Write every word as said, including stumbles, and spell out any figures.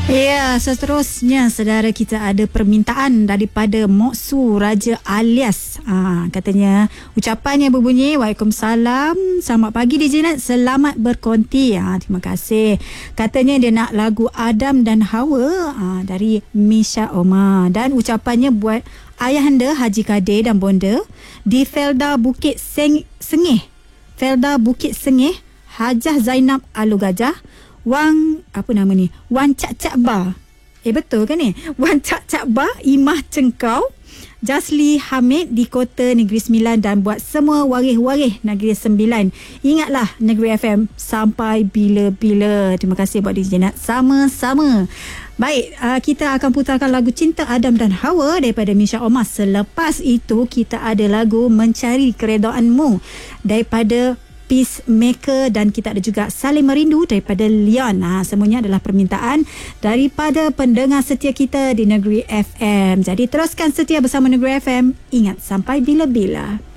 Ya, seterusnya saudara, kita ada permintaan daripada Moksu Raja Alias. Ha, katanya ucapannya berbunyi, Waalaikumsalam, selamat pagi D J Nat, selamat berkonti. Ha, terima kasih. Katanya dia nak lagu Adam dan Hawa ha, dari Misha Omar, dan ucapannya buat ayahanda Haji Kadir dan bonda di Felda Bukit Seng Sengih. Felda Bukit Sengih, Hajah Zainab Alu Gajah, Wang, apa nama ni? Wan Cak Cak Bar. Eh, betul kan ni? Wan Cak Cak Bar, Imah Cengkau, Jasli Hamid di Kota Negeri Sembilan, dan buat semua waris-waris Negeri Sembilan. Ingatlah Negeri F M sampai bila-bila. Terima kasih buat D J Nat. Sama-sama. Baik, uh, kita akan putarkan lagu Cinta Adam dan Hawa daripada Misha Omar. Selepas itu kita ada lagu Mencari Keredaanmu daripada Peacemaker, dan kita ada juga Saling Merindu daripada Leon. Ha, semuanya adalah permintaan daripada pendengar setia kita di Negeri F M. Jadi teruskan setia bersama Negeri F M. Ingat, sampai bila-bila.